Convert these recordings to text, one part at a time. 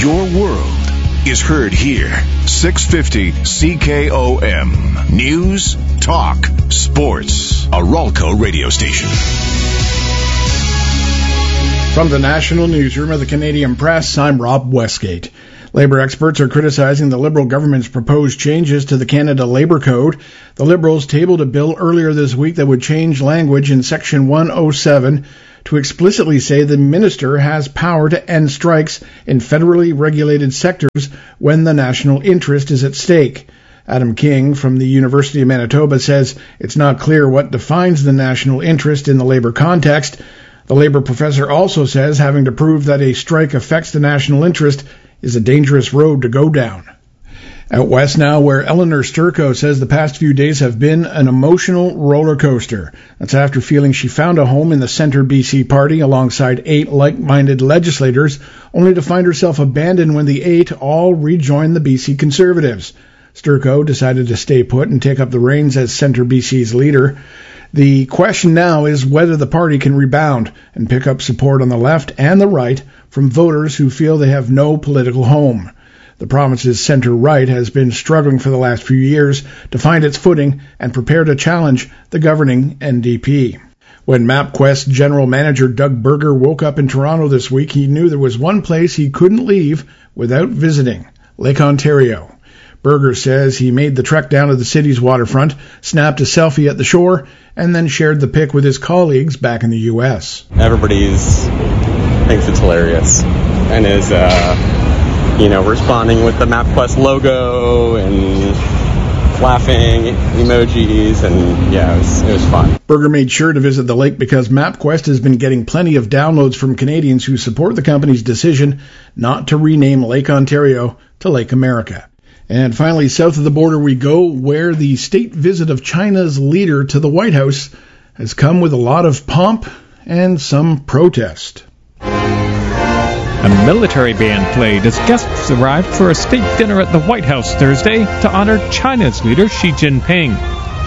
Your world is heard here. 650 CKOM. News, talk, sports. A Ralco radio station. From the National Newsroom of the Canadian Press, I'm Rob Westgate. Labour experts are criticizing the Liberal government's proposed changes to the Canada Labour Code. The Liberals tabled a bill earlier this week that would change language in Section 107 to explicitly say the minister has power to end strikes in federally regulated sectors when the national interest is at stake. Adam King from the University of Manitoba says it's not clear what defines the national interest in the Labour context. The Labour professor also says having to prove that a strike affects the national interest is a dangerous road to go down. Out west now, where Eleanor Sturko says the past few days have been an emotional roller coaster. That's after feeling she found a home in the Centre BC Party alongside 8 like-minded legislators, only to find herself abandoned when the 8 all rejoined the BC Conservatives. Sturko decided to stay put and take up the reins as Centre BC's leader. The question now is whether the party can rebound and pick up support on the left and the right from voters who feel they have no political home. The province's centre-right has been struggling for the last few years to find its footing and prepare to challenge the governing NDP. When MapQuest General Manager Doug Berger woke up in Toronto this week, he knew there was one place he couldn't leave without visiting: Lake Ontario. Berger says he made the trek down to the city's waterfront, snapped a selfie at the shore, and then shared the pic with his colleagues back in the U.S. Everybody thinks it's hilarious and is, responding with the MapQuest logo and laughing emojis, and it was fun. Berger made sure to visit the lake because MapQuest has been getting plenty of downloads from Canadians who support the company's decision not to rename Lake Ontario to Lake America. And finally, south of the border we go, where the state visit of China's leader to the White House has come with a lot of pomp and some protest. A military band played as guests arrived for a state dinner at the White House Thursday to honor China's leader Xi Jinping.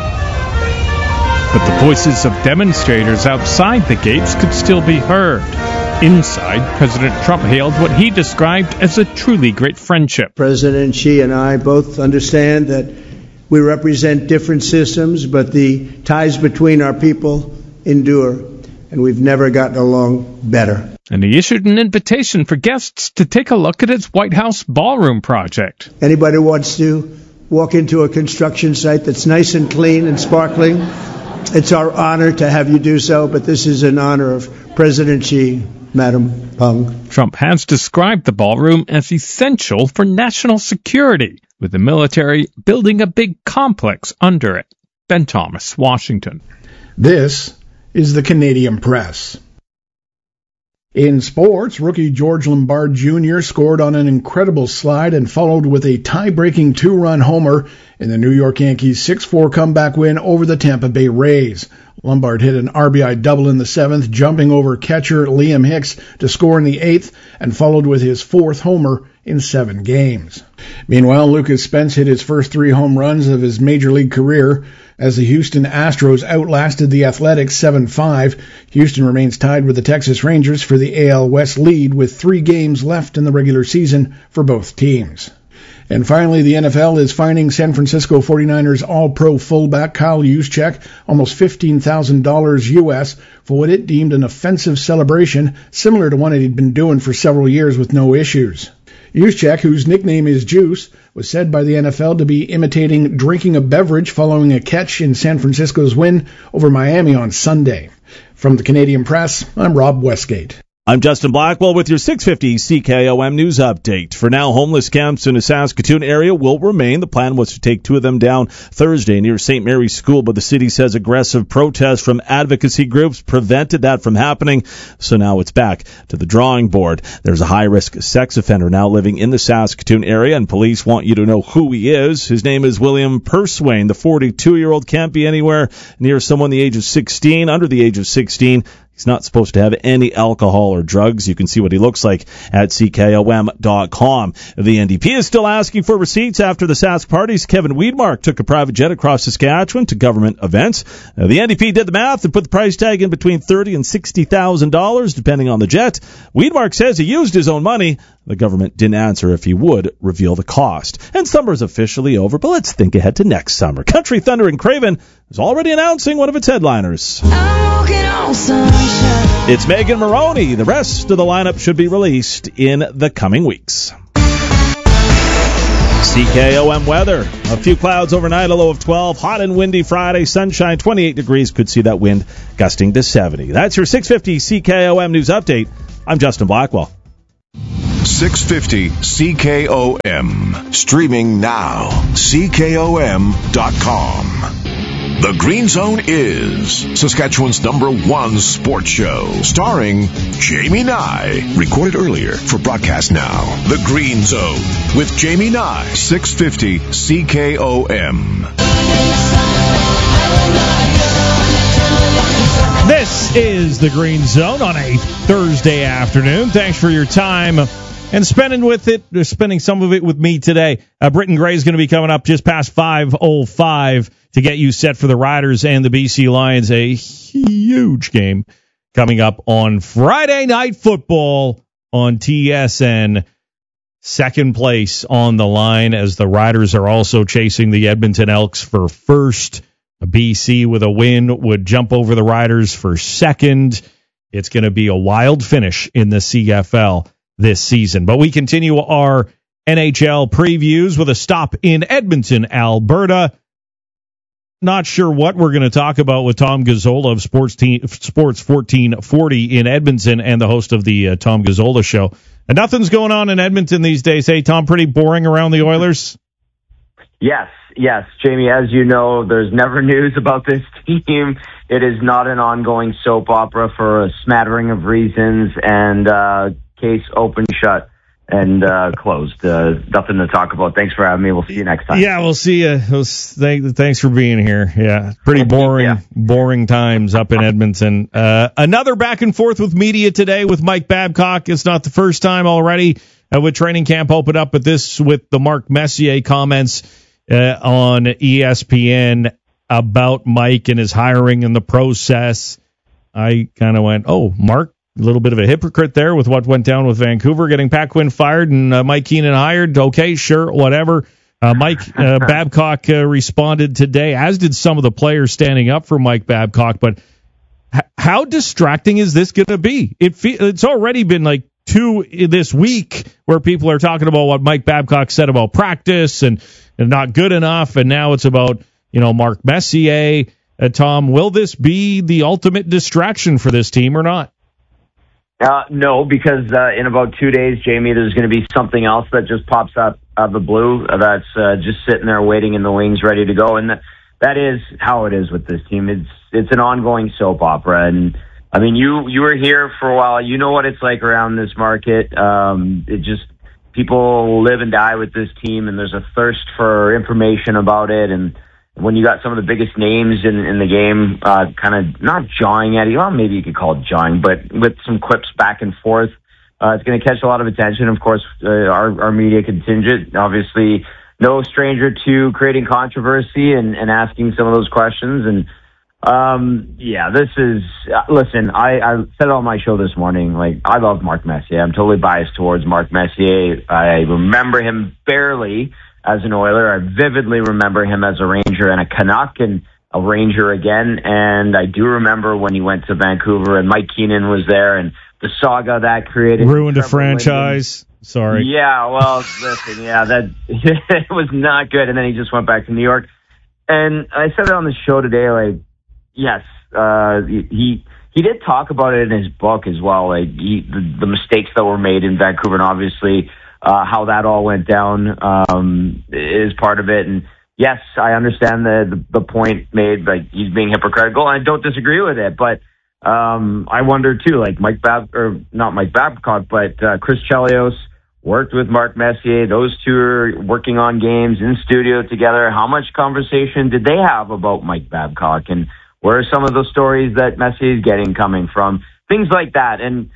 But the voices of demonstrators outside the gates could still be heard. Inside, President Trump hailed what he described as a truly great friendship. President Xi and I both understand that we represent different systems, but the ties between our people endure, and we've never gotten along better. And he issued an invitation for guests to take a look at his White House ballroom project. Anybody who wants to walk into a construction site that's nice and clean and sparkling, it's our honor to have you do so, but this is in honor of President Xi, Madam Peng. Trump has described the ballroom as essential for national security, with the military building a big complex under it. Ben Thomas, Washington. This is the Canadian Press. In sports, rookie George Lombard Jr. scored on an incredible slide and followed with a tie-breaking 2-run homer in the New York Yankees' 6-4 comeback win over the Tampa Bay Rays. Lombard hit an RBI double in the 7th, jumping over catcher Liam Hicks to score in the 8th, and followed with his 4th homer in 7 games. Meanwhile, Lucas Spence hit his first 3 home runs of his major league career as the Houston Astros outlasted the Athletics 7-5. Houston remains tied with the Texas Rangers for the AL West lead with 3 games left in the regular season for both teams. And finally, the NFL is fining San Francisco 49ers All-Pro fullback Kyle Juszczyk almost $15,000 U.S. for what it deemed an offensive celebration similar to one it had been doing for several years with no issues. Juszczyk, whose nickname is Juice, was said by the NFL to be imitating drinking a beverage following a catch in San Francisco's win over Miami on Sunday. From the Canadian Press, I'm Rob Westgate. I'm Justin Blackwell with your 650 CKOM news update. For now, homeless camps in the Saskatoon area will remain. The plan was to take 2 of them down Thursday near St. Mary's School, but the city says aggressive protests from advocacy groups prevented that from happening. So now it's back to the drawing board. There's a high-risk sex offender now living in the Saskatoon area, and police want you to know who he is. His name is William Perswain. The 42-year-old can't be anywhere near someone under the age of 16. He's not supposed to have any alcohol or drugs. You can see what he looks like at CKOM.com. The NDP is still asking for receipts after the Sask parties. Kevin Weidmark took a private jet across Saskatchewan to government events. The NDP did the math and put the price tag in between $30,000 and $60,000, depending on the jet. Weidmark says he used his own money. The government didn't answer if he would reveal the cost. And summer's officially over, but let's think ahead to next summer. Country Thunder and Craven is already announcing one of its headliners. It's Megan Moroney. The rest of the lineup should be released in the coming weeks. CKOM weather. A few clouds overnight, a low of 12. Hot and windy Friday. Sunshine, 28 degrees. Could see that wind gusting to 70. That's your 650 CKOM News Update. I'm Justin Blackwell. 650 CKOM. Streaming now. CKOM.com. The Green Zone is Saskatchewan's #1 sports show, starring Jamie Nye. Recorded earlier for broadcast now. The Green Zone with Jamie Nye. 650 CKOM. This is the Green Zone on a Thursday afternoon. Thanks for your time and spending some of it with me today. Britton Gray is going to be coming up just past 5:05 to get you set for the Riders and the BC Lions. A huge game coming up on Friday Night Football on TSN. Second place on the line as the Riders are also chasing the Edmonton Elks for first. BC with a win would jump over the Riders for second. It's going to be a wild finish in the CFL this season. But we continue our NHL previews with a stop in Edmonton, Alberta. Not sure what we're going to talk about with Tom Gazzola of Sports 1440 in Edmonton and the host of the Tom Gazzola Show. And nothing's going on in Edmonton these days. Hey, Tom, pretty boring around the Oilers? Yes, Jamie, as you know, there's never news about this team. It is not an ongoing soap opera for a smattering of reasons, and case open, shut, and closed. Nothing to talk about. Thanks for having me. We'll see you next time. Yeah, we'll see you. Thanks for being here. Yeah, pretty boring times up in Edmonton. Another back and forth with media today with Mike Babcock. It's not the first time already with training camp open up, but this with the Mark Messier comments on ESPN about Mike and his hiring and the process. I kind of went, oh, Mark, a little bit of a hypocrite there with what went down with Vancouver, getting Pat Quinn fired and Mike Keenan hired. Okay, sure, whatever. Mike Babcock responded today, as did some of the players standing up for Mike Babcock. But how distracting is this going to be? It's already been like 2 this week where people are talking about what Mike Babcock said about practice and not good enough, and now it's about Mark Messier. Tom, will this be the ultimate distraction for this team or not? No, because in about 2 days, Jamie, there's going to be something else that just pops up out of the blue that's just sitting there waiting in the wings, ready to go, and that is how it is with this team. It's an ongoing soap opera, and I mean, you were here for a while. You know what it's like around this market. People live and die with this team, and there's a thirst for information about it. And when you got some of the biggest names in the game, kind of not jawing at you, well, maybe you could call it jawing, but with some quips back and forth, it's going to catch a lot of attention. Of course, our media contingent, obviously, no stranger to creating controversy and asking some of those questions. And this is, listen, I said it on my show this morning, like, I love Mark Messier. I'm totally biased towards Mark Messier. I remember him barely as an Oiler. I vividly remember him as a Ranger and a Canuck and a Ranger again. And I do remember when he went to Vancouver and Mike Keenan was there and the saga that created. Ruined a franchise. Sorry. Yeah, well, listen, that it was not good. And then he just went back to New York. And I said it on the show today, like, yes, he did talk about it in his book as well, like the mistakes that were made in Vancouver, and obviously how that all went down is part of it. And yes, I understand the point made, like he's being hypocritical, and I don't disagree with it. But I wonder too, like not Mike Babcock, but Chris Chelios worked with Mark Messier. Those two are working on games in studio together. How much conversation did they have about Mike Babcock and Where are some of those stories that Messier is getting coming from? Things like that. And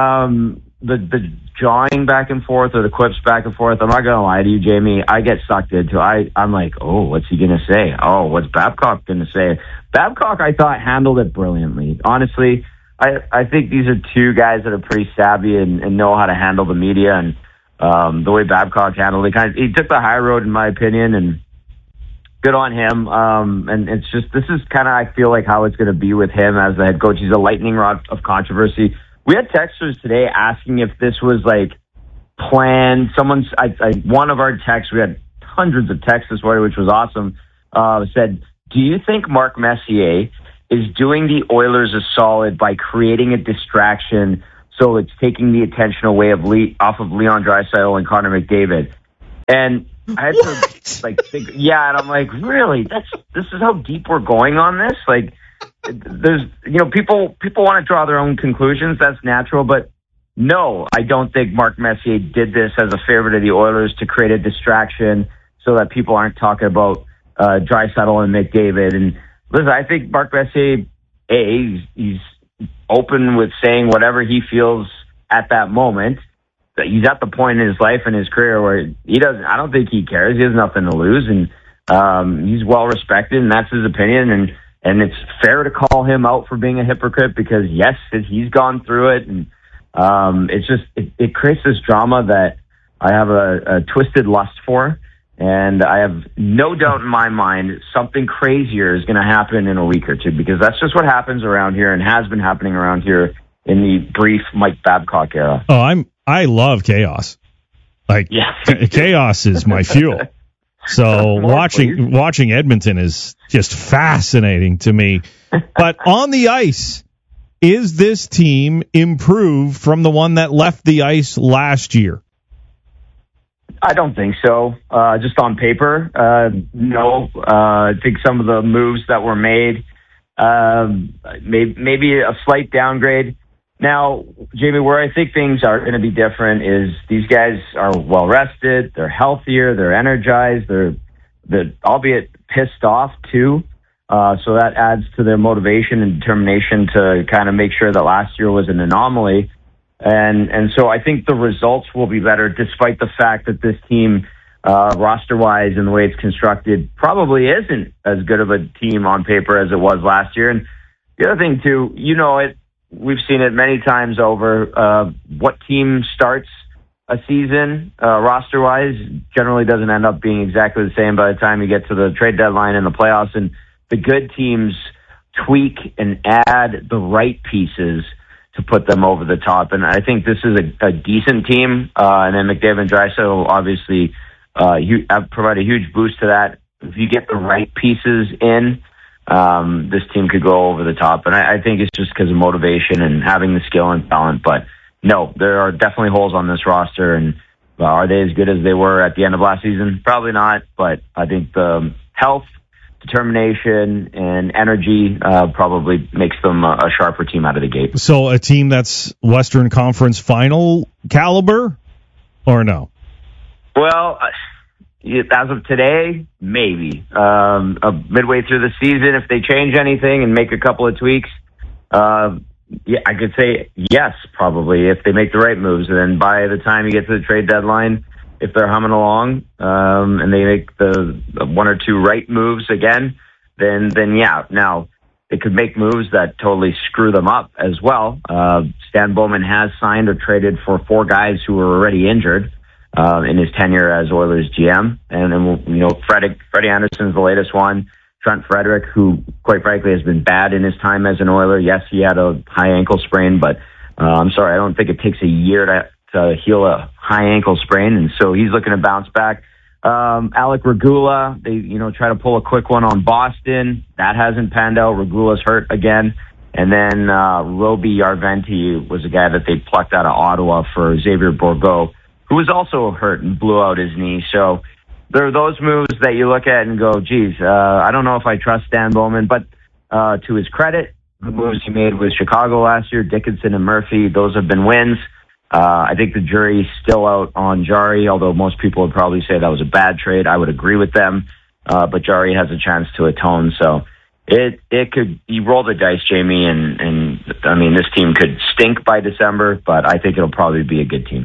the jawing back and forth or the quips back and forth, I'm not going to lie to you, Jamie, I get sucked into. I'm like, oh, what's he going to say? Oh, what's Babcock going to say? Babcock, I thought, handled it brilliantly. Honestly, I think these are two guys that are pretty savvy and know how to handle the media. And the way Babcock handled it, he took the high road, in my opinion, and good on him. And it's just, this is kind of, I feel like, how it's going to be with him as the head coach. He's a lightning rod of controversy. We had texters today asking if this was like planned. One of our texts, we had hundreds of texts this morning, which was awesome, said, do you think Mark Messier is doing the Oilers a solid by creating a distraction so it's taking the attention away off of Leon Draisaitl and Connor McDavid? And I had to think, and I'm like, really? This is how deep we're going on this? Like, there's, people want to draw their own conclusions. That's natural, but no, I don't think Mark Messier did this as a favor to the Oilers to create a distraction so that people aren't talking about Draisaitl and McDavid. And listen, I think Mark Messier, he's open with saying whatever he feels at that moment. He's at the point in his life and his career where I don't think he cares. He has nothing to lose, and he's well respected, and that's his opinion. And it's fair to call him out for being a hypocrite because, yes, he's gone through it. And it creates this drama that I have a twisted lust for. And I have no doubt in my mind something crazier is going to happen in a week or two, because that's just what happens around here and has been happening around here in the brief Mike Babcock era. Oh, I love chaos. Chaos is my fuel. So watching Edmonton is just fascinating to me. But on the ice, is this team improved from the one that left the ice last year? I don't think so. Just on paper, no. I think some of the moves that were made, maybe a slight downgrade. Now, Jamie, where I think things are going to be different is these guys are well rested, they're healthier, they're energized, they're albeit pissed off too. So that adds to their motivation and determination to kind of make sure that last year was an anomaly. And so I think the results will be better, despite the fact that this team, roster-wise and the way it's constructed, probably isn't as good of a team on paper as it was last year. And the other thing too, we've seen it many times over. What team starts a season roster-wise generally doesn't end up being exactly the same by the time you get to the trade deadline and the playoffs. And the good teams tweak and add the right pieces to put them over the top. And I think this is a decent team. And then McDavid and Draisaitl obviously provide a huge boost to that. If you get the right pieces in, this team could go over the top. And I think it's just because of motivation and having the skill and talent. But no, there are definitely holes on this roster. And are they as good as they were at the end of last season? Probably not. But I think the health, determination, and energy probably makes them a sharper team out of the gate. So a team that's Western Conference final caliber, or no? Well, as of today, maybe. Midway through the season, if they change anything and make a couple of tweaks, I could say yes, probably, if they make the right moves. And then by the time you get to the trade deadline, if they're humming along and they make the one or two right moves again, then yeah. Now, they could make moves that totally screw them up as well. Stan Bowman has signed or traded for 4 guys who were already injured in his tenure as Oilers GM. And then, Freddie Anderson's the latest one. Trent Frederick, who, quite frankly, has been bad in his time as an Oiler. Yes, he had a high ankle sprain, but I'm sorry, I don't think it takes a year to heal a high ankle sprain, and so he's looking to bounce back. Alec Regula, they try to pull a quick one on Boston. That hasn't panned out. Regula's hurt again. And then Roby Yarventi was a guy that they plucked out of Ottawa for Xavier Bourgault, who was also hurt and blew out his knee. So there are those moves that you look at and go, geez, I don't know if I trust Stan Bowman. But to his credit, the moves he made with Chicago last year, Dickinson and Murphy, those have been wins. I think the jury's still out on Jari, although most people would probably say that was a bad trade. I would agree with them. But Jari has a chance to atone. So it could, you roll the dice, Jamie, and I mean, this team could stink by December, but I think it'll probably be a good team.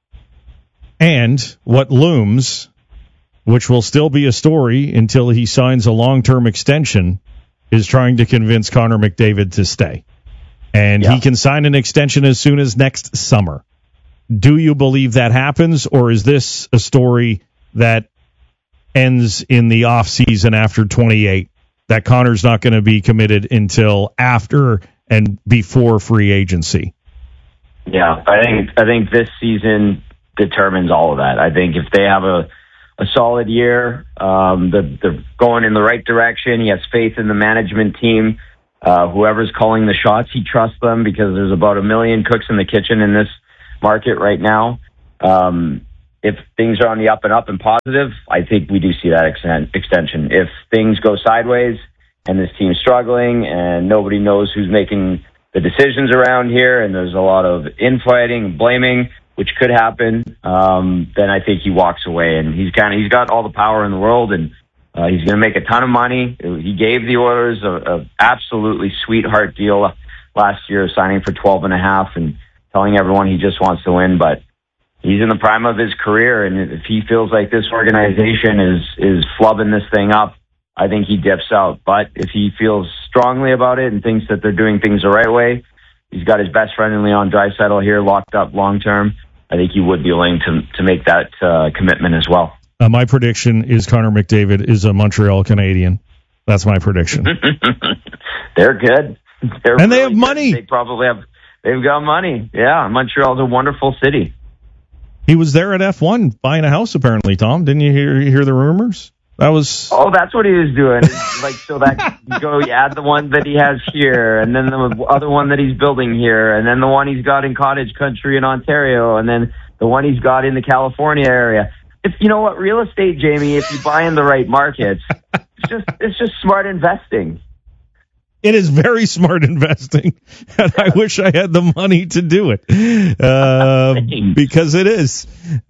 And what looms, which will still be a story until he signs a long-term extension, is trying to convince Connor McDavid to stay. And he can sign an extension as soon as next summer. Do you believe that happens, or is this a story that ends in the offseason after 28, that Connor's not going to be committed until after and before free agency? Yeah, I think this season determines all of that. I think if they have a solid year, they're going in the right direction. He has faith in the management team. Whoever's calling the shots, he trusts them, because there's about 1 million cooks in the kitchen in this market right now. If things are on the up and positive, I think we do see that extension. If things go sideways and this team's struggling and nobody knows who's making the decisions around here, and there's a lot of infighting and blaming, which could happen, then I think he walks away. And he's got all the power in the world, and he's going to make a ton of money. He gave the Oilers a absolutely sweetheart deal last year, signing for $12.5 and telling everyone he just wants to win. But he's in the prime of his career, and if he feels like this organization is flubbing this thing up, I think he dips out. But if he feels strongly about it and thinks that they're doing things the right way, he's got his best friend in Leon Draisaitl here locked up long term. I think he would be willing to make that commitment as well. My prediction is Connor McDavid is a Montreal Canadian. That's my prediction. They're good. And they have money. They probably have. They've got money. Yeah, Montreal's a wonderful city. He was there at F1 buying a house, apparently, Tom. Didn't you hear the rumors? That's what he was doing. Like, so that you add the one that he has here, and then the other one that he's building here, and then the one he's got in cottage country in Ontario, and then the one he's got in the California area. If you know what, real estate, Jamie, if you buy in the right markets, it's just smart investing. It is very smart investing, and I wish I had the money to do it, because it is.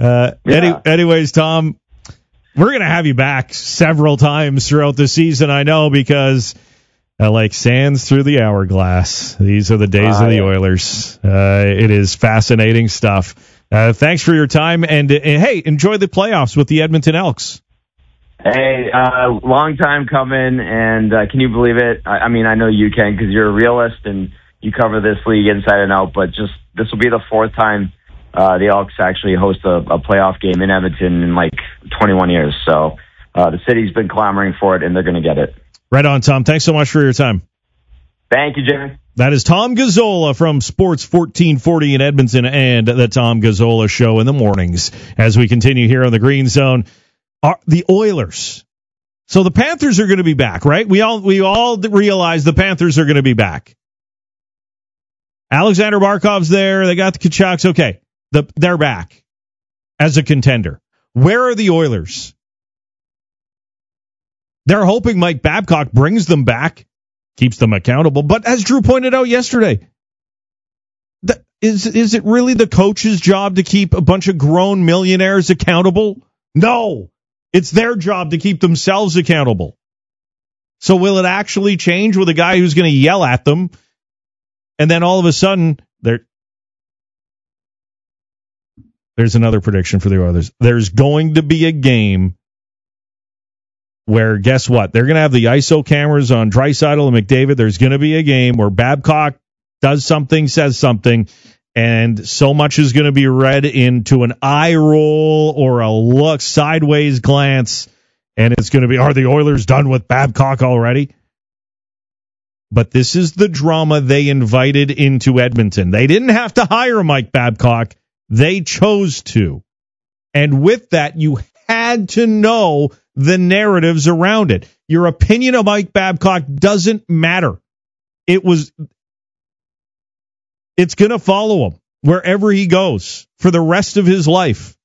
Anyways, Tom, we're going to have you back several times throughout the season, I know, because like sands through the hourglass, these are the days of the Oilers. It is fascinating stuff. Thanks for your time, and hey, enjoy the playoffs with the Edmonton Elks. Hey, long time coming, and can you believe it? I mean, I know you can, because you're a realist and you cover this league inside and out, but this will be the fourth time the Elks actually host a playoff game in Edmonton in like 21 years. So the city's been clamoring for it, and they're going to get it. Right on, Tom. Thanks so much for your time. Thank you, Jimmy. That is Tom Gazzola from Sports 1440 in Edmonton and the Tom Gazzola Show in the mornings. As we continue here on the Green Zone, the Oilers. So the Panthers are going to be back, right? We all realize the Panthers are going to be back. Alexander Barkov's there. They got the Kachucks. Okay, they're back as a contender. Where are the Oilers? They're hoping Mike Babcock brings them back, keeps them accountable. But as Drew pointed out yesterday, is it really the coach's job to keep a bunch of grown millionaires accountable? No. It's their job to keep themselves accountable. So will it actually change with a guy who's going to yell at them, and then all of a sudden there's another prediction for the Oilers. There's going to be a game where, guess what? They're going to have the ISO cameras on Draisaitl and McDavid. There's going to be a game where Babcock does something, says something, and so much is going to be read into an eye roll or a look, sideways glance, and it's going to be, are the Oilers done with Babcock already? But this is the drama they invited into Edmonton. They didn't have to hire Mike Babcock. They chose to. And with that, you had to know the narratives around it. Your opinion of Mike Babcock doesn't matter. It's going to follow him wherever he goes for the rest of his life.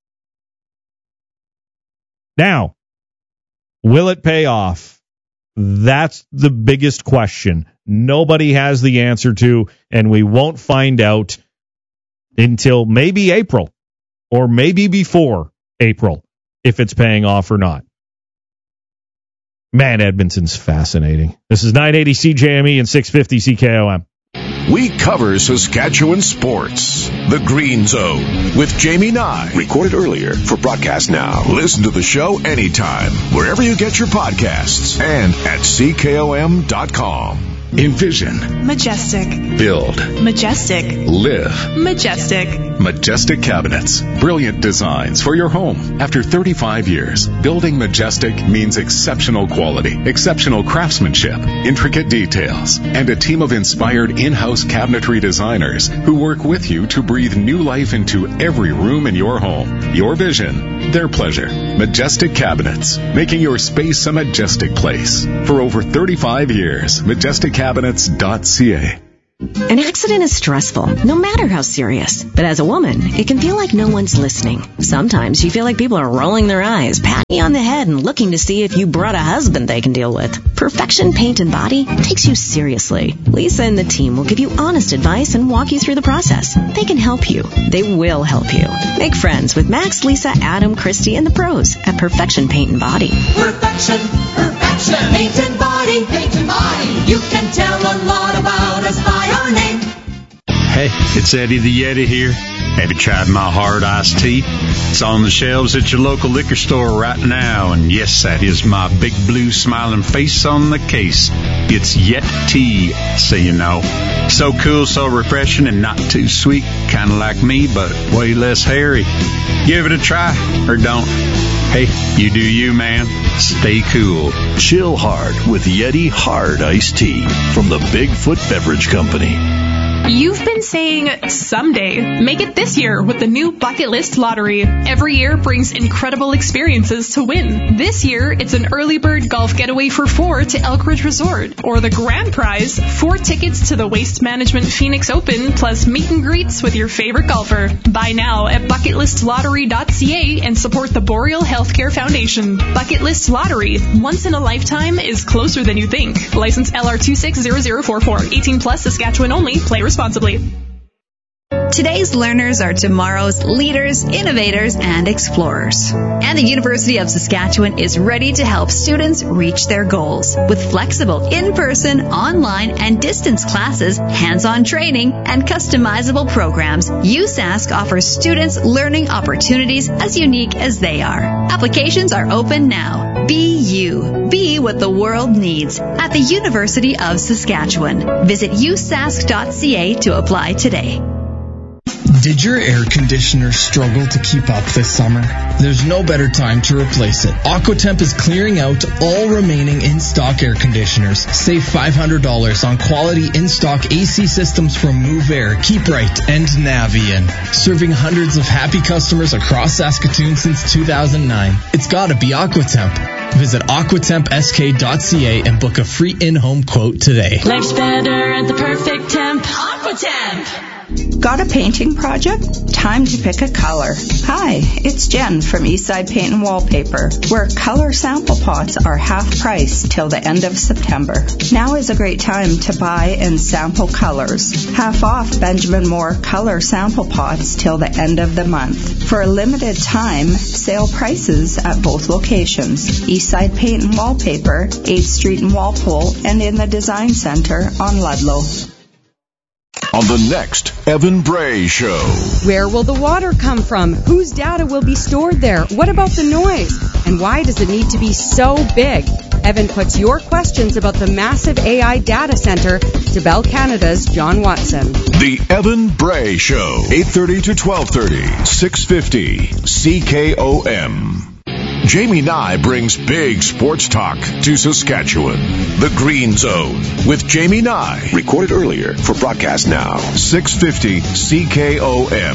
Now, will it pay off? That's the biggest question. Nobody has the answer to, and we won't find out until maybe April or maybe before April if it's paying off or not. Man, Edmonton's fascinating. This is 980 CJME and 650 CKOM. We cover Saskatchewan sports. The Green Zone with Jamie Nye. Recorded earlier for broadcast now. Listen to the show anytime, wherever you get your podcasts and at CKOM.com. Envision. Majestic. Build. Majestic. Live. Majestic. Majestic Cabinets. Brilliant designs for your home. After 35 years, building Majestic means exceptional quality, exceptional craftsmanship, intricate details, and a team of inspired in-house cabinetry designers who work with you to breathe new life into every room in your home. Your vision, their pleasure. Majestic Cabinets, making your space a majestic place. For over 35 years, MajesticCabinets.ca. An accident is stressful, no matter how serious. But as a woman, it can feel like no one's listening. Sometimes you feel like people are rolling their eyes, patting you on the head, and looking to see if you brought a husband they can deal with. Perfection Paint and Body takes you seriously. Lisa and the team will give you honest advice and walk you through the process. They can help you. They will help you. Make friends with Max, Lisa, Adam, Christy, and the pros at Perfection Paint and Body. Perfection Paint and Body. Paint and Body. You can tell a lot about us by our name. Hey, it's Eddie the Yeti here. Have you tried my hard iced tea? It's on the shelves at your local liquor store right now. And yes, that is my big blue smiling face on the case. It's Yeti, so you know. So cool, so refreshing, and not too sweet. Kind of like me, but way less hairy. Give it a try, or don't. Hey, you do you, man. Stay cool. Chill hard with Yeti Hard Iced Tea from the Bigfoot Beverage Company. You've been saying someday. Make it this year with the new Bucket List Lottery. Every year brings incredible experiences to win. This year, it's an early bird golf getaway for 4 to Elk Ridge Resort. Or the grand prize, 4 tickets to the Waste Management Phoenix Open, plus meet and greets with your favorite golfer. Buy now at bucketlисtlottery.ca and support the Boreal Healthcare Foundation. Bucket List Lottery. Once in a lifetime is closer than you think. License LR260044. 18 plus, Saskatchewan only. Play responsibly. Today's learners are tomorrow's leaders, innovators, and explorers. And the University of Saskatchewan is ready to help students reach their goals. With flexible in-person, online, and distance classes, hands-on training, and customizable programs, USask offers students learning opportunities as unique as they are. Applications are open now. Be you. Be what the world needs at the University of Saskatchewan. Visit usask.ca to apply today. Did your air conditioner struggle to keep up this summer? There's no better time to replace it. Aquatemp is clearing out all remaining in-stock air conditioners. Save $500 on quality in-stock AC systems from Move Air, Keep Right, and Navian. Serving hundreds of happy customers across Saskatoon since 2009. It's gotta be Aquatemp. Visit aquatempsk.ca and book a free in-home quote today. Life's better at the perfect temp. Aquatemp. Got a painting project? Time to pick a color. Hi, it's Jen from Eastside Paint and Wallpaper, where color sample pots are half price till the end of September. Now is a great time to buy and sample colors. Half off Benjamin Moore color sample pots till the end of the month. For a limited time, sale prices at both locations. Eastside Paint and Wallpaper, 8th Street in Walpole, and in the Design Center on Ludlow. On the next Evan Bray Show. Where will the water come from? Whose data will be stored there? What about the noise? And why does it need to be so big? Evan puts your questions about the massive AI data center to Bell Canada's John Watson. The Evan Bray Show, 8:30 to 12:30, 650 CKOM. Jamie Nye brings big sports talk to Saskatchewan. The Green Zone with Jamie Nye. Recorded earlier for broadcast now. 650 CKOM.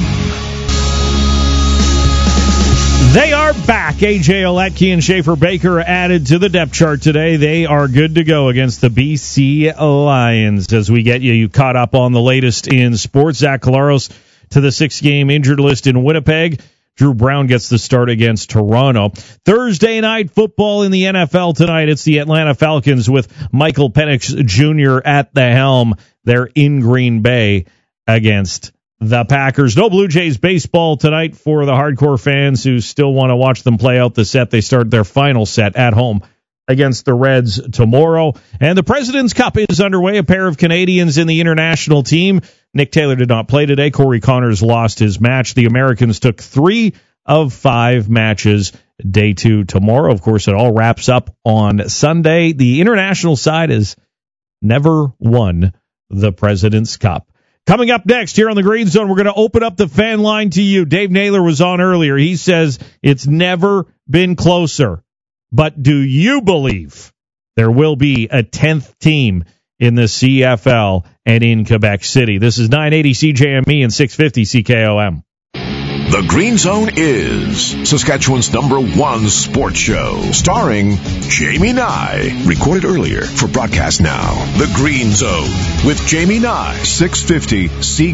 They are back. A.J. Oletke and Schaefer Baker added to the depth chart today. They are good to go against the BC Lions. As we get you caught up on the latest in sports, Zach Collaros to the 6-game injured list in Winnipeg. Drew Brown gets the start against Toronto. Thursday night football in the NFL tonight. It's the Atlanta Falcons with Michael Penix Jr. at the helm. They're in Green Bay against the Packers. No Blue Jays baseball tonight for the hardcore fans who still want to watch them play out the set. They start their final set at home against the Reds tomorrow. And the President's Cup is underway. A pair of Canadians in the international team. Nick Taylor did not play today. Corey Connors lost his match. The Americans took 3 of 5 matches. Day 2 tomorrow. Of course, it all wraps up on Sunday. The international side has never won the President's Cup. Coming up next here on the Green Zone, we're going to open up the fan line to you. Dave Naylor was on earlier. He says it's never been closer. But do you believe there will be a 10th team in the CFL and in Quebec City? This is 980 CJME and 650 CKOM. The Green Zone is Saskatchewan's #1 sports show, starring Jamie Nye. Recorded earlier for broadcast now. The Green Zone with Jamie Nye, 650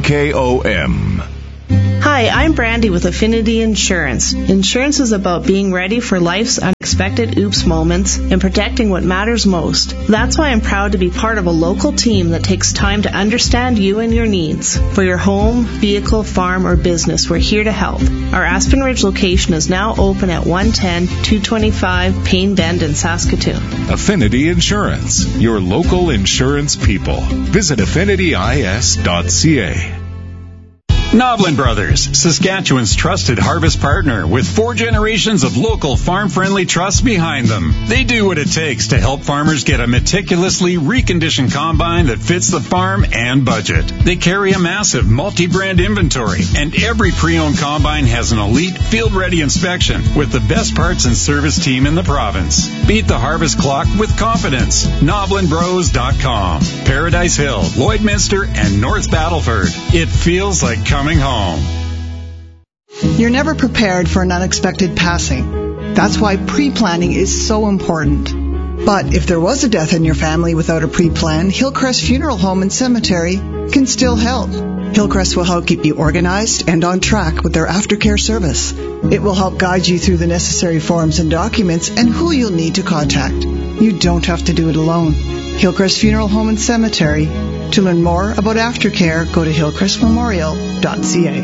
CKOM. Hi, I'm Brandy with Affinity Insurance. Insurance is about being ready for life's unexpected oops moments and protecting what matters most. That's why I'm proud to be part of a local team that takes time to understand you and your needs. For your home, vehicle, farm, or business, we're here to help. Our Aspen Ridge location is now open at 110-225 Payne Bend in Saskatoon. Affinity Insurance, your local insurance people. Visit affinityis.ca. Noblin Brothers, Saskatchewan's trusted harvest partner with 4 generations of local farm-friendly trusts behind them. They do what it takes to help farmers get a meticulously reconditioned combine that fits the farm and budget. They carry a massive multi-brand inventory, and every pre-owned combine has an elite field-ready inspection with the best parts and service team in the province. Beat the harvest clock with confidence. NoblinBros.com. Paradise Hill, Lloydminster, and North Battleford. It feels like coming home. You're never prepared for an unexpected passing. That's why pre-planning is so important. But if there was a death in your family without a pre-plan, Hillcrest Funeral Home and Cemetery can still help. Hillcrest will help keep you organized and on track with their aftercare service. It will help guide you through the necessary forms and documents and who you'll need to contact. You don't have to do it alone. Hillcrest Funeral Home and Cemetery. To learn more about aftercare, go to hillcrestmemorial.ca.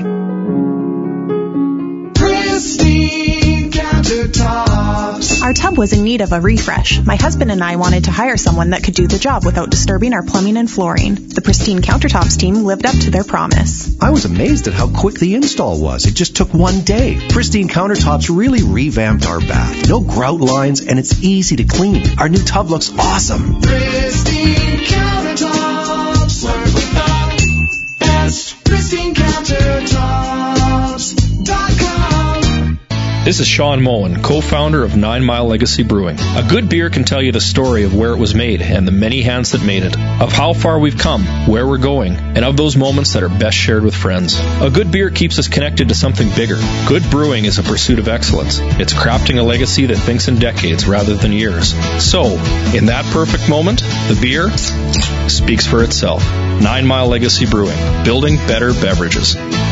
Pristine countertops. Our tub was in need of a refresh. My husband and I wanted to hire someone that could do the job without disturbing our plumbing and flooring. The Pristine Countertops team lived up to their promise. I was amazed at how quick the install was. It just took one day. Pristine Countertops really revamped our bath. No grout lines, and it's easy to clean. Our new tub looks awesome. Pristine countertops. Work with the best. PristineCountertops.com. This is Sean Moen, co-founder of 9 Mile Legacy Brewing. A good beer can tell you the story of where it was made and the many hands that made it, of how far we've come, where we're going, and of those moments that are best shared with friends. A good beer keeps us connected to something bigger. Good brewing is a pursuit of excellence. It's crafting a legacy that thinks in decades rather than years. So, in that perfect moment, the beer speaks for itself. 9 Mile Legacy Brewing, building better beverages.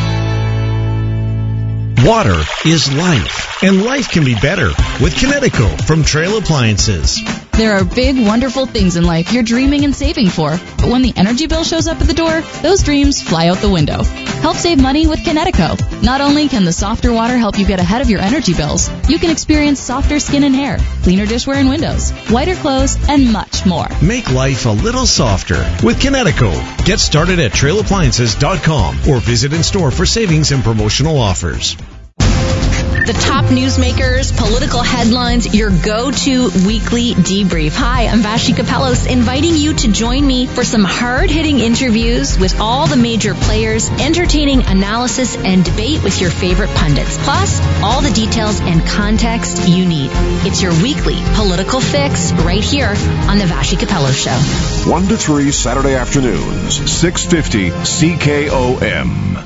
Water is life, and life can be better with Kinetico from Trail Appliances. There are big, wonderful things in life you're dreaming and saving for, but when the energy bill shows up at the door, those dreams fly out the window. Help save money with Kinetico. Not only can the softer water help you get ahead of your energy bills, you can experience softer skin and hair, cleaner dishware and windows, whiter clothes, and much more. Make life a little softer with Kinetico. Get started at trailappliances.com or visit in store for savings and promotional offers. The top newsmakers, political headlines, your go-to weekly debrief. Hi, I'm Vashi Kapelos, inviting you to join me for some hard-hitting interviews with all the major players, entertaining analysis and debate with your favorite pundits, plus all the details and context you need. It's your weekly political fix right here on the Vashi Kapelos Show. 1 to 3 Saturday afternoons, 650 CKOM.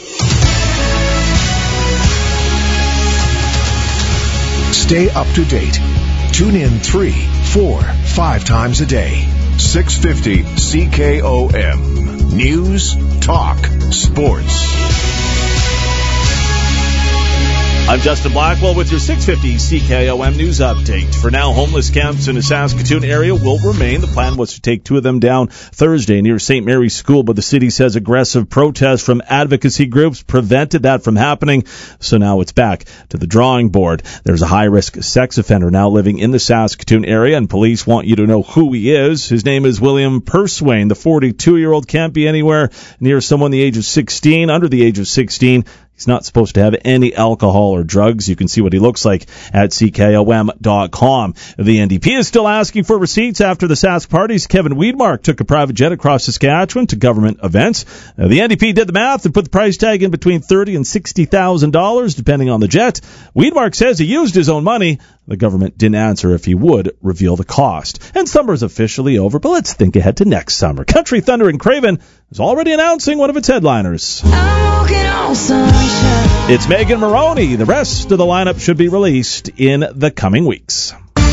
Stay up to date. Tune in 3, 4, 5 times a day. 650 CKOM. News, talk, sports. I'm Justin Blackwell with your 650 CKOM News Update. For now, homeless camps in the Saskatoon area will remain. The plan was to take 2 of them down Thursday near St. Mary's School, but the city says aggressive protests from advocacy groups prevented that from happening. So now it's back to the drawing board. There's a high-risk sex offender now living in the Saskatoon area, and police want you to know who he is. His name is William Purswain. The 42-year-old can't be anywhere near someone the age of 16, under the age of 16. He's not supposed to have any alcohol or drugs. You can see what he looks like at CKOM.com. The NDP is still asking for receipts after the Sask parties. Kevin Weidmark took a private jet across Saskatchewan to government events. The NDP did the math and put the price tag in between $30,000 and $60,000, depending on the jet. Weidmark says he used his own money. The government didn't answer if he would reveal the cost. And summer's officially over, but let's think ahead to next summer. Country Thunder and Craven is already announcing one of its headliners. It's Megan Moroney. The rest of the lineup should be released in the coming weeks.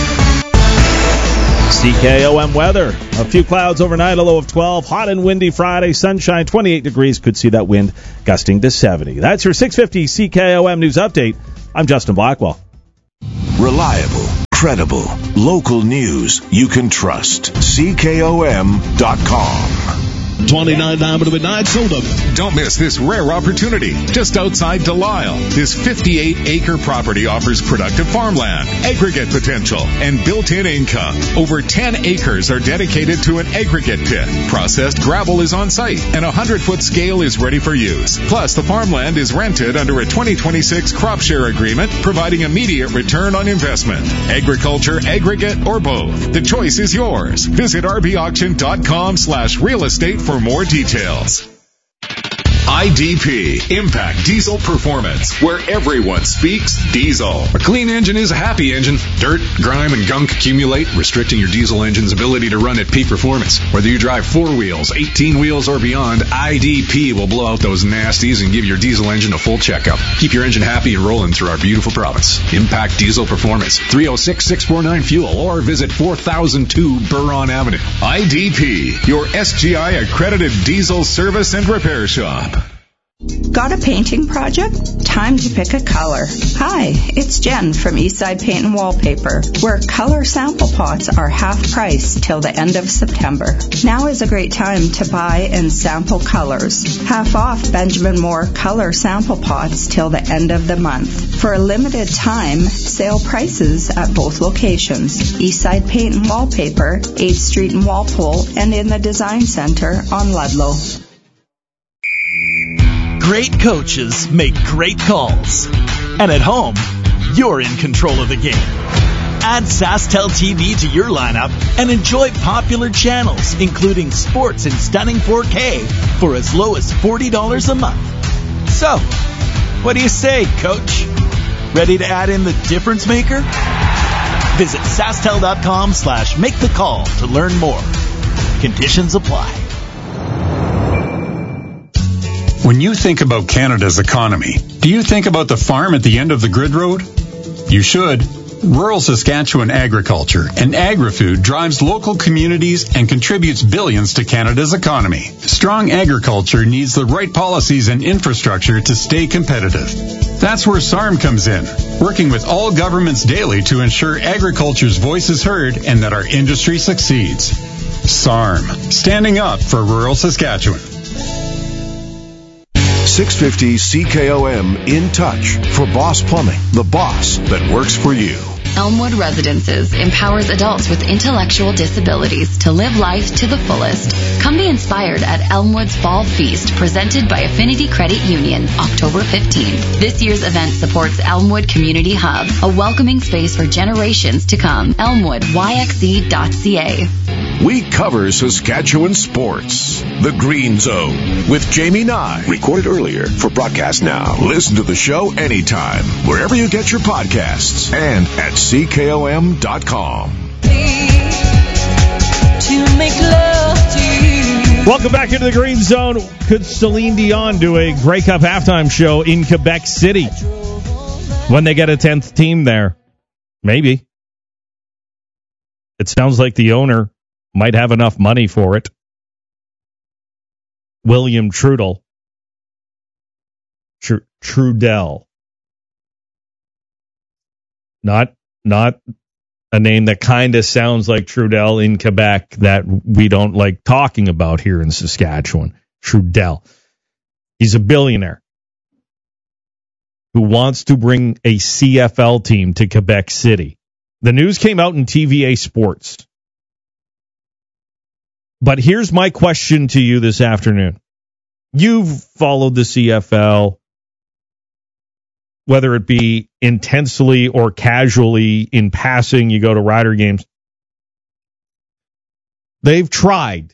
CKOM weather. A few clouds overnight, a low of 12. Hot and windy Friday. Sunshine, 28 degrees. Could see that wind gusting to 70. That's your 650 CKOM News Update. I'm Justin Blackwell. Reliable, credible, local news you can trust. CKOM.com. 29 Diamond of Midnight soda. Don't miss this rare opportunity. Just outside Delisle, this 58-acre property offers productive farmland, aggregate potential, and built-in income. Over 10 acres are dedicated to an aggregate pit. Processed gravel is on site, and a 100-foot scale is ready for use. Plus, the farmland is rented under a 2026 crop share agreement, providing immediate return on investment. Agriculture, aggregate, or both. The choice is yours. Visit rbauction.com/real estate for more details. IDP, Impact Diesel Performance, where everyone speaks diesel. A clean engine is a happy engine. Dirt, grime, and gunk accumulate, restricting your diesel engine's ability to run at peak performance. Whether you drive 4 wheels, 18 wheels, or beyond, IDP will blow out those nasties and give your diesel engine a full checkup. Keep your engine happy and rolling through our beautiful province. Impact Diesel Performance, 306-649-FUEL, or visit 4002 Buron Avenue. IDP, your SGI accredited diesel service and repair shop. Got a painting project? Time to pick a color. Hi, it's Jen from Eastside Paint and Wallpaper, where color sample pots are half price till the end of September. Now is a great time to buy and sample colors. Half off Benjamin Moore color sample pots till the end of the month. For a limited time, sale prices at both locations. Eastside Paint and Wallpaper, 8th Street in Walpole, and in the Design Center on Ludlow. Great coaches make great calls. And at home, you're in control of the game. Add SaskTel TV to your lineup and enjoy popular channels, including sports in stunning 4K for as low as $40 a month. So, what do you say, Coach? Ready to add in the difference maker? Visit SaskTel.com/make-the-call to learn more. Conditions apply. When you think about Canada's economy, do you think about the farm at the end of the grid road? You should. Rural Saskatchewan agriculture and agri-food drives local communities and contributes billions to Canada's economy. Strong agriculture needs the right policies and infrastructure to stay competitive. That's where SARM comes in, working with all governments daily to ensure agriculture's voice is heard and that our industry succeeds. SARM, standing up for rural Saskatchewan. 650 CKOM In Touch for Boss Plumbing, the boss that works for you. Elmwood Residences empowers adults with intellectual disabilities to live life to the fullest. Come be inspired at Elmwood's Fall Feast, presented by Affinity Credit Union, October 15th. This year's event supports Elmwood Community Hub, a welcoming space for generations to come. ElmwoodYXE.ca. We cover Saskatchewan sports. The Green Zone with Jamie Nye. Recorded earlier for broadcast now. Listen to the show anytime, wherever you get your podcasts, and at CKOM.com. To make love to you. Welcome back into the Green Zone. Could Celine Dion do a Grey Cup halftime show in Quebec City when they get a 10th team there? Maybe. It sounds like the owner might have enough money for it. William Trudell. Trudell. Not a name that kind of sounds like Trudel in Quebec that we don't like talking about here in Saskatchewan. Trudel. He's a billionaire who wants to bring a CFL team to Quebec City. The news came out in TVA Sports. But here's my question to you this afternoon. You've followed the CFL, whether it be intensely or casually in passing, you go to Rider games. They've tried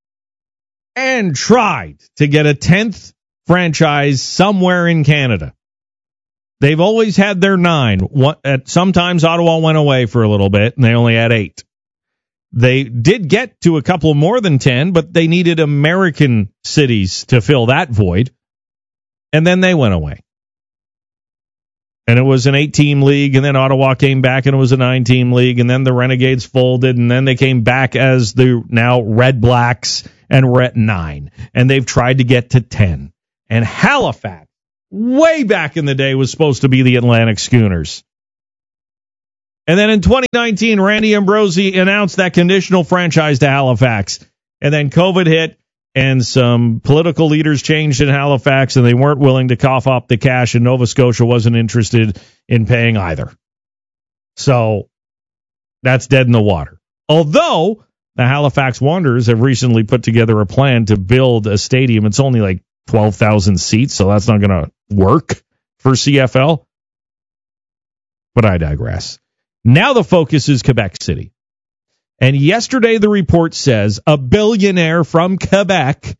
to get a 10th franchise somewhere in Canada. They've always had their 9. Sometimes Ottawa went away for a little bit, and they only had 8. They did get to a couple more than 10, but they needed American cities to fill that void, and then they went away. And it was an 8-team league, and then Ottawa came back, and it was a 9-team league, and then the Renegades folded, and then they came back as the now Red Blacks, and we're at 9. And they've tried to get to 10. And Halifax, way back in the day, was supposed to be the Atlantic Schooners. And then in 2019, Randy Ambrosie announced that conditional franchise to Halifax. And then COVID hit, and some political leaders changed in Halifax, and they weren't willing to cough up the cash, and Nova Scotia wasn't interested in paying either. So that's dead in the water. Although the Halifax Wanderers have recently put together a plan to build a stadium. It's only like 12,000 seats, so that's not going to work for CFL. But I digress. Now the focus is Quebec City. And yesterday the report says a billionaire from Quebec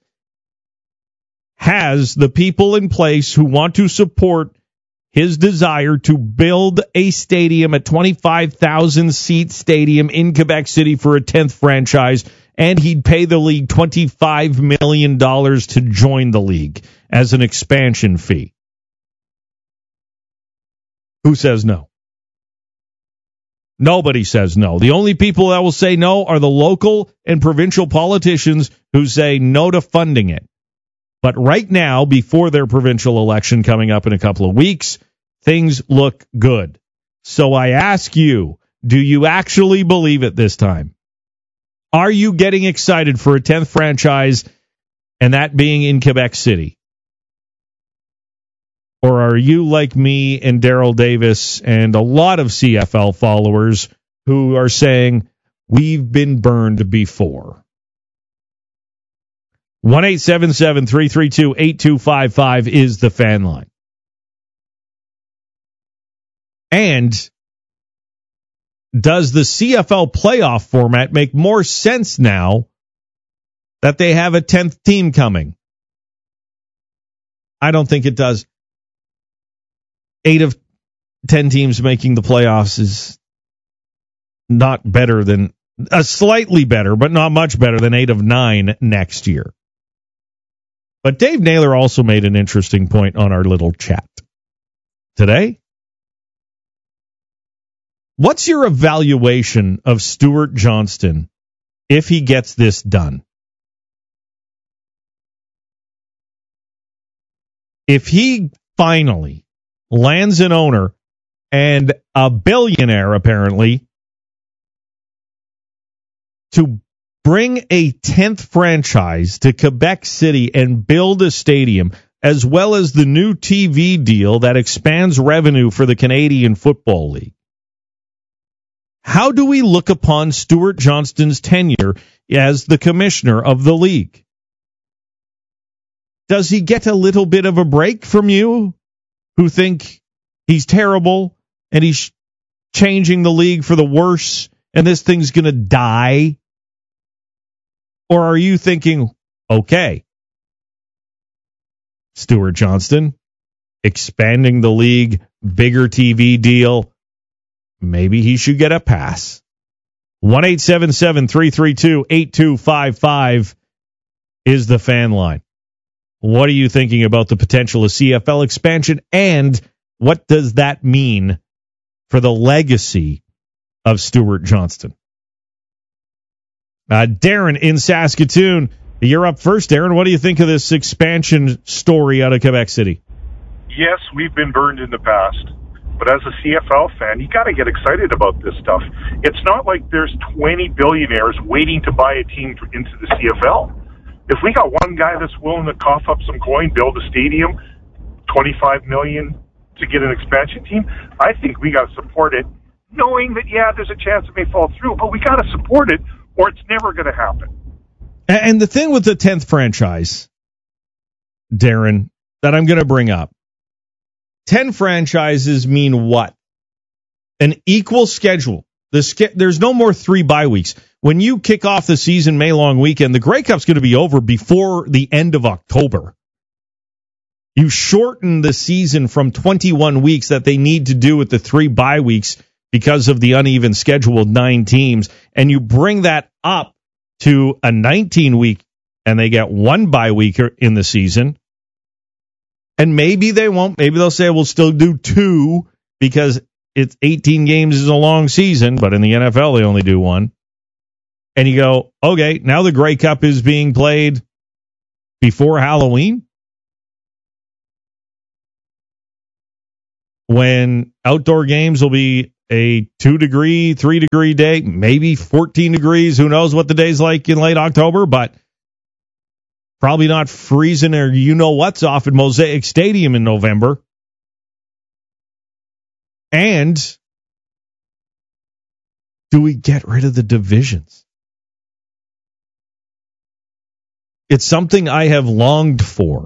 has the people in place who want to support his desire to build a stadium, a 25,000-seat stadium in Quebec City for a 10th franchise, and he'd pay the league $25 million to join the league as an expansion fee. Who says no? Nobody says no. The only people that will say no are the local and provincial politicians who say no to funding it. But right now, before their provincial election coming up in a couple of weeks, things look good. So I ask you, do you actually believe it this time? Are you getting excited for a 10th franchise, and that being in Quebec City? Or are you like me and Daryl Davis and a lot of CFL followers who are saying, we've been burned before? 1-877-332-8255 is the fan line. And does the CFL playoff format make more sense now that they have a 10th team coming? I don't think it does. 8 of 10 teams making the playoffs is not better than, slightly better, but not much better than 8 of 9 next year. But Dave Naylor also made an interesting point on our little chat today. What's your evaluation of Stuart Johnston if he gets this done? If he finally lands an owner and a billionaire, apparently, to bring a 10th franchise to Quebec City and build a stadium, as well as the new TV deal that expands revenue for the Canadian Football League. How do we look upon Stuart Johnston's tenure as the commissioner of the league? Does he get a little bit of a break from you who think he's terrible and he's changing the league for the worse and this thing's going to die? Or are you thinking, okay, Stuart Johnston, expanding the league, bigger TV deal, maybe he should get a pass? 1-877-332-8255 is the fan line. What are you thinking about the potential of CFL expansion, and what does that mean for the legacy of Stuart Johnston? Darren in Saskatoon, you're up first. Darren, what do you think of this expansion story out of Quebec City? Yes, we've been burned in the past, but as a CFL fan, you got to get excited about this stuff. It's not like there's 20 billionaires waiting to buy a team into the CFL. If we got one guy that's willing to cough up some coin, build a stadium, $25 million to get an expansion team, I think we got to support it, knowing that, yeah, there's a chance it may fall through, but we got to support it or it's never going to happen. And the thing with the 10th franchise, Darren, that I'm going to bring up, 10 franchises mean what? An equal schedule. There's no more 3 bye weeks. When you kick off the season May long weekend, the Grey Cup's going to be over before the end of October. You shorten the season from 21 weeks that they need to do with the 3 bye weeks because of the uneven schedule of 9 teams, and you bring that up to a 19-week, and they get 1 bye week in the season. And maybe they won't. Maybe they'll say we'll still do 2 because it's 18 games is a long season, but in the NFL they only do 1. And you go, okay, now the Grey Cup is being played before Halloween, when outdoor games will be a 2-degree, 3-degree day, maybe 14 degrees. Who knows what the day's like in late October, but probably not freezing or you-know-what's off at Mosaic Stadium in November. And do we get rid of the divisions? It's something I have longed for,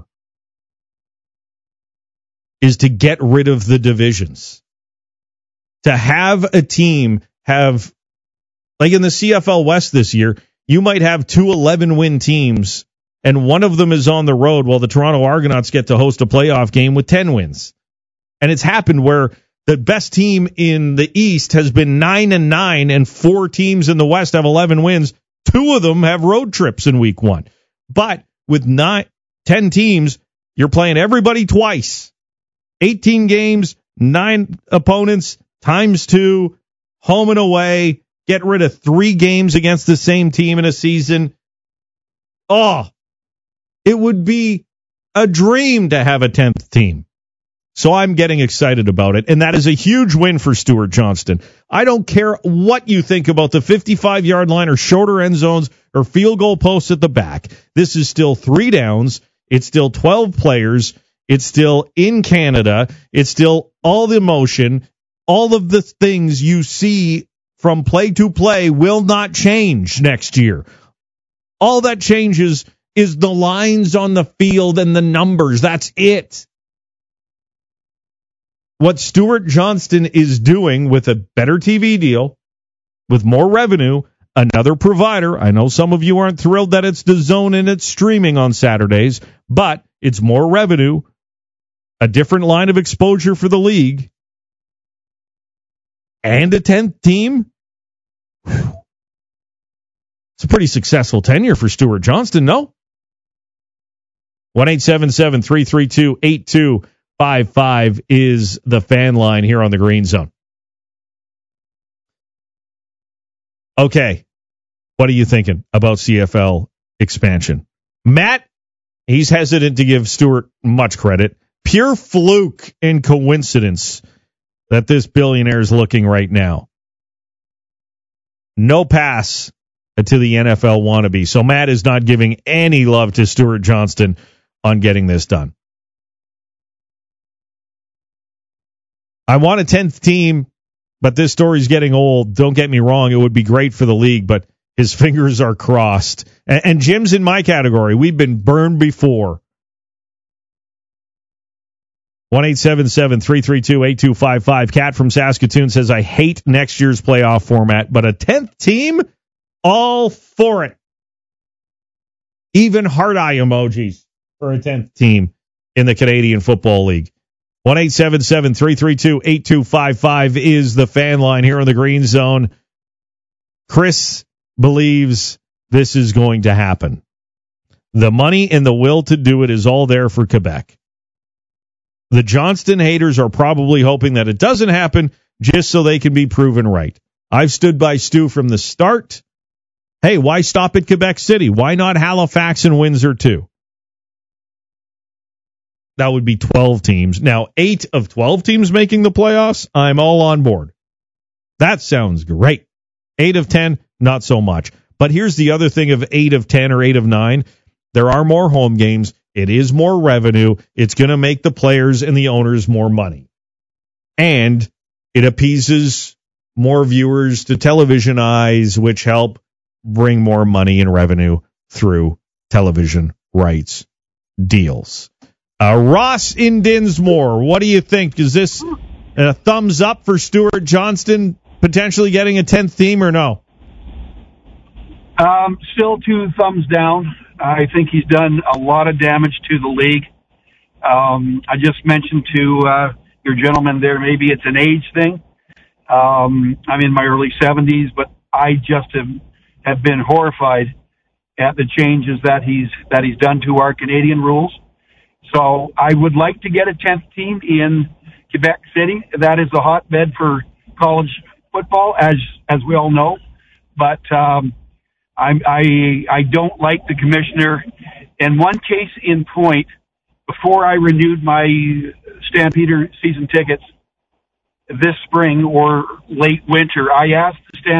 is to get rid of the divisions. To have a team have, like in the CFL West this year, you might have 2 11-win teams, and one of them is on the road while the Toronto Argonauts get to host a playoff game with 10 wins. And it's happened where the best team in the East has been 9-9, and 4 teams in the West have 11 wins. 2 of them have road trips in week 1. But with 10 teams, you're playing everybody twice. 18 games, 9 opponents, times 2, home and away. Get rid of 3 games against the same team in a season. Oh, it would be a dream to have a 10th team. So I'm getting excited about it, and that is a huge win for Stuart Johnston. I don't care what you think about the 55-yard line or shorter end zones or field goal posts at the back. This is still 3 downs. It's still 12 players. It's still in Canada. It's still all the emotion. All of the things you see from play to play will not change next year. All that changes is the lines on the field and the numbers. That's it. What Stuart Johnston is doing with a better TV deal, with more revenue, another provider. I know some of you aren't thrilled that it's DAZN and it's streaming on Saturdays, but it's more revenue, a different line of exposure for the league, and a 10th team. Whew. It's a pretty successful tenure for Stuart Johnston, no? 1-877-332-8255 is the fan line here on the Green Zone. Okay, what are you thinking about CFL expansion? Matt, he's hesitant to give Stuart much credit. Pure fluke and coincidence that this billionaire is looking right now. No pass to the NFL wannabe. So Matt is not giving any love to Stuart Johnston on getting this done. I want a 10th team, but this story's getting old. Don't get me wrong. It would be great for the league, but his fingers are crossed. And Jim's in my category. We've been burned before. 1-877-332-8255. Kat from Saskatoon says, I hate next year's playoff format, but a 10th team, all for it. Even heart eye emojis for a 10th team in the Canadian Football League. 1-877-332-8255 is the fan line here on the Green Zone. Chris believes this is going to happen. The money and the will to do it is all there for Quebec. The Johnston haters are probably hoping that it doesn't happen just so they can be proven right. I've stood by Stu from the start. Hey, why stop at Quebec City? Why not Halifax and Windsor too? that would be 12 teams. Now, 8 of 12 teams making the playoffs, I'm all on board. That sounds great. 8 of 10, not so much. But here's the other thing of 8 of 10 or 8 of 9. There are more home games. It is more revenue. It's going to make the players and the owners more money. And it appeases more viewers to television eyes, which help bring more money and revenue through television rights deals. Ross in Dinsmore, what do you think? Is this a thumbs up for Stuart Johnston potentially getting a 10th team or no? Still 2 thumbs down. I think he's done a lot of damage to the league. I just mentioned to your gentleman there, maybe it's an age thing. I'm in my early 70s, but I just have been horrified at the changes that he's done to our Canadian rules. So I would like to get a 10th team in Quebec City. That is a hotbed for college football, as we all know. But I don't like the commissioner. And one case in point, before I renewed my Stampeder season tickets this spring or late winter, I asked the